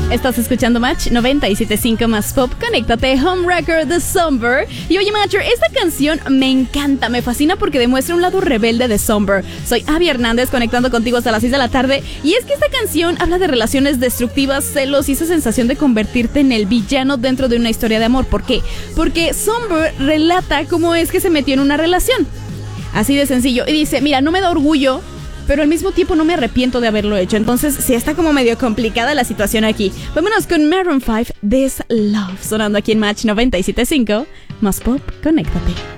Estás escuchando Match 97.5 más pop. Conéctate, Homewrecker de Somber. Y oye, Matcher, esta canción me encanta, me fascina porque demuestra un lado rebelde de Somber. Soy Abby Hernández, conectando contigo hasta las 6 de la tarde. Y es que esta canción habla de relaciones destructivas, celos y esa sensación de convertirte en el villano dentro de una historia de amor. ¿Por qué? Porque Somber relata cómo es que se metió en una relación. Así de sencillo. Y dice, mira, no me da orgullo, pero al mismo tiempo no me arrepiento de haberlo hecho. Entonces sí está como medio complicada la situación aquí. Vámonos con Maroon 5, This Love, sonando aquí en Match 97.5. Más pop, conéctate.